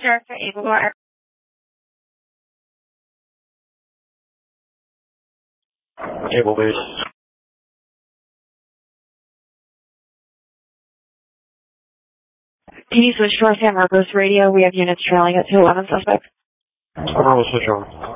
Director Able to Able base. Can you switch to our San Marcos radio? We have units trailing at 211 suspects. I will switch over.